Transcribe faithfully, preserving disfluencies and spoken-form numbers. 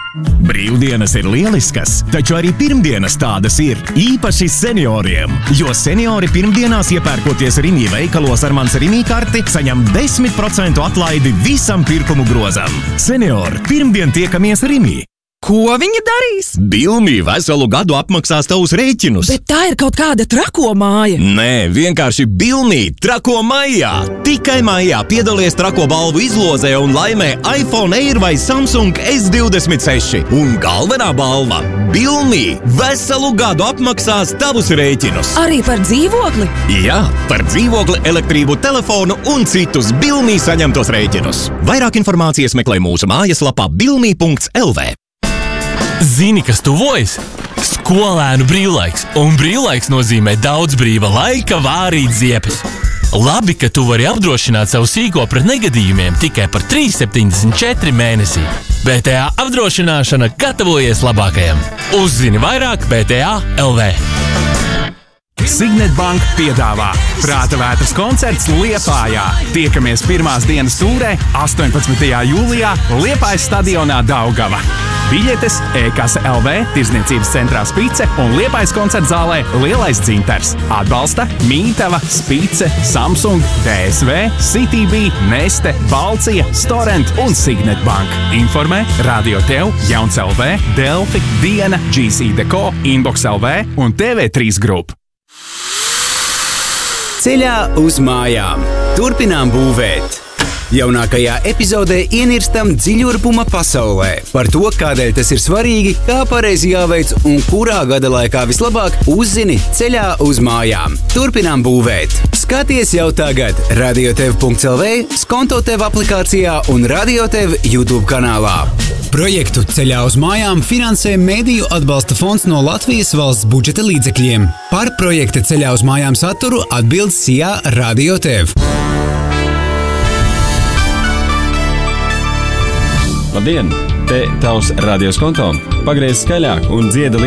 Brīvdienas ir lieliskas, taču arī pirmdienas tādas ir, īpaši senioriem. Jo seniori pirmdienās iepērkoties Rimi veikalos ar mans Rimi karti, saņem desmit procentu atlaidi visam pirkumu grozam. Seniori, pirmdien tiekamies Rimi. Ko viņi darīs? Bilmī veselu gadu apmaksās tavus rēķinus. Bet tā ir kaut kāda trako māja. Nē, vienkārši Bilmī trako maijā. Tikai maijā piedalies trako balvu izlozē un laimē iPhone Air vai Samsung S divdesmit seši. Un galvenā balva – Bilmī veselu gadu apmaksās tavus rēķinus. Arī par dzīvokli? Jā, par dzīvokli, elektrību, telefonu un citus Bilmī saņemtos rēķinus. Vairāk informācijas meklē mūsu mājaslapā bilmī punkts l v. Zini, kas tuvojas? Skolēnu brīvlaiks, un brīvlaiks nozīmē daudz brīva laika vārīt ziepes. Labi, ka tu vari apdrošināt savu sīko pret negadījumiem tikai par trīs septiņdesmit četri mēnesī. B T A apdrošināšana gatavojies labākajam. Uzzini vairāk B T A punkt L V. Signet Bank piedāvā Prāta vētras koncerts Liepājā. Tiekamies pirmās dienas tūrē astoņpadsmitajā jūlijā Liepājas stadionā Daugava. Biļetes e-kase L V, Tirzniecības centrā Spice un Liepājas koncerta zālē Lielais dzintars. Atbalsta Mītava, Spice, Samsung, D S V, City Bee, Neste, Balcija, Storent un Signet Bank. Informē Radio Tev, Jauns L V, Delfi, Diena, G C Deco, Inbox L V un T V trīs Group. Ceļā uz mājām. Turpinām būvēt. Jaunākajā epizodē ienirstam dziļurbuma pasaulē. Par to, kādēļ tas ir svarīgi, kā pareizi jāveic un kurā gada laikā vislabāk uzzini Ceļā uz mājām. Turpinām būvēt. Skaties jau tagad radiotev punkts L V, Skonto Tev aplikācijā un Radiotev YouTube kanālā. Projektu Ceļā uz mājām finansē Mēdīju atbalsta fonds no Latvijas valsts budžeta līdzekļiem. Par projekta Ceļā uz mājām saturu atbild S I A Radiotev. Labdien! Te tavs radio Skonto. Pagriez skaļāk un dzieda